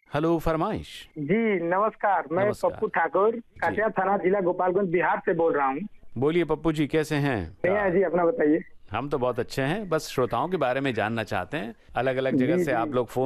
Hello, फरमाइश। जी नमस्कार, मैं नमस्कार। पप्पू ठाकुर काटिया थाना जिला गोपालगंज बिहार से बोल रहा हूँ। बोलिए पप्पू जी, कैसे हैं? भैया जी अपना बताइए। हम तो बहुत अच्छे हैं, बस श्रोताओं के बारे में जानना चाहते हैं। अलग अलग जगह जी से जी आप लोग फोन